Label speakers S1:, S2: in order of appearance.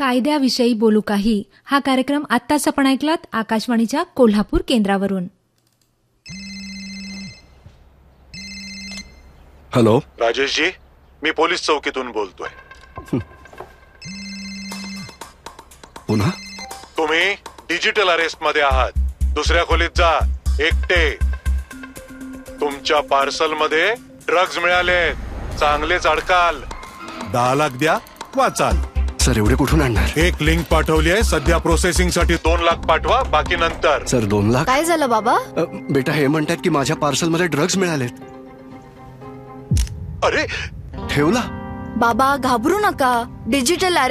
S1: कायद्याविषयी बोलू काही हा कार्यक्रम आत्ताच आपण ऐकलात आकाशवाणीच्या कोल्हापूर केंद्रावरून.
S2: हॅलो
S3: राजेशजी, मी पोलीस चौकीतून बोलतोय.
S2: पुन्हा
S3: तुम्ही डिजिटल अरेस्ट मध्ये आहात. दुसऱ्या खोलीत जा, एकटे. तुमच्या पार्सल मध्ये ड्रग्ज मिळाले. चांगलेच अडकाल. 10 लाख द्या, वाचाल.
S2: सर एवढे कुठून आणणार?
S3: एक लिंक पाठवली आहे. सध्या प्रोसेसिंग साठी 2 लाख पाठवा, बाकी नंतर.
S2: सर 2 लाख?
S4: काय झालं बाबा?
S2: बेटा हे म्हणतात की माझ्या पार्सल मध्ये ड्रग्ज मिळालेत.
S3: अरे
S2: ठेवला?
S4: बाबा घाबरू नका. डिजिटल